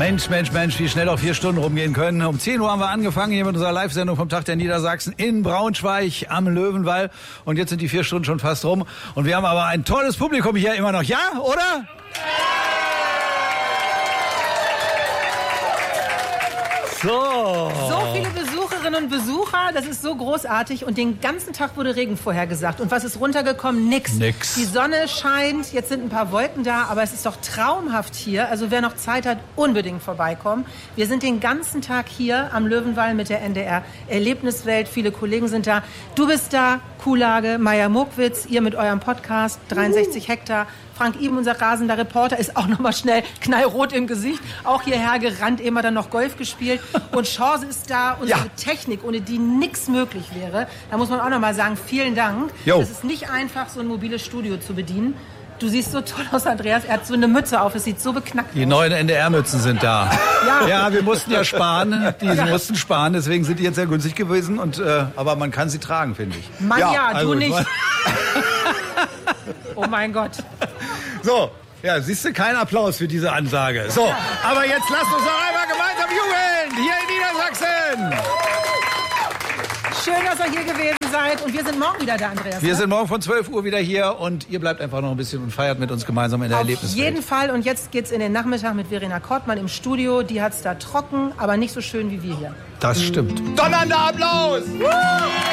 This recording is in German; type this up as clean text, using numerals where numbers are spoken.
Mensch, wie schnell auch 4 Stunden rumgehen können. Um 10 Uhr haben wir angefangen hier mit unserer Live-Sendung vom Tag der Niedersachsen in Braunschweig am Löwenwall. Und jetzt sind die 4 Stunden schon fast rum. Und wir haben aber ein tolles Publikum hier immer noch. Ja, oder? So viele Besucherinnen und Besucher, das ist so großartig. Und den ganzen Tag wurde Regen vorhergesagt. Und was ist runtergekommen? Nix. Die Sonne scheint, jetzt sind ein paar Wolken da, aber es ist doch traumhaft hier. Also wer noch Zeit hat, unbedingt vorbeikommen. Wir sind den ganzen Tag hier am Löwenwall mit der NDR Erlebniswelt. Viele Kollegen sind da. Du bist da, Kuhlage, Maya Muckwitz, ihr mit eurem Podcast, 63 Hektar. Frank Iben, unser rasender Reporter, ist auch nochmal schnell knallrot im Gesicht. Auch hierher gerannt, immer dann noch Golf gespielt. Und Chance ist da, unsere Technik, ohne die nichts möglich wäre. Da muss man auch nochmal sagen, vielen Dank. Es ist nicht einfach, so ein mobiles Studio zu bedienen. Du siehst so toll aus, Andreas. Er hat so eine Mütze auf, es sieht so beknackt aus. Die neuen NDR-Mützen sind da. Ja, wir mussten ja sparen. Mussten sparen, deswegen sind die jetzt sehr günstig gewesen. Aber man kann sie tragen, finde ich. Mann, du nicht. Oh mein Gott. So, ja, siehst du, kein Applaus für diese Ansage. So, aber jetzt lasst uns noch einmal gemeinsam jubeln, hier in Niedersachsen. Schön, dass ihr hier gewesen seid und wir sind morgen wieder da, Andreas. Wir sind morgen von 12 Uhr wieder hier und ihr bleibt einfach noch ein bisschen und feiert mit uns gemeinsam in der Erlebniswelt. Auf jeden Fall, und jetzt geht's in den Nachmittag mit Verena Kortmann im Studio. Die hat's da trocken, aber nicht so schön wie wir hier. Das stimmt. Donnernder Applaus!